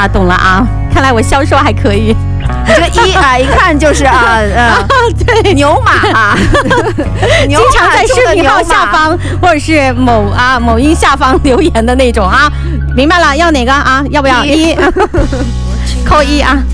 啊，懂了啊，看来我销售还可以。 你这个一啊，一看就是对， 牛马啊， 经常在视频号下方或者是某音下方留言的那种啊，明白了，要哪个啊？要不要一？扣一啊！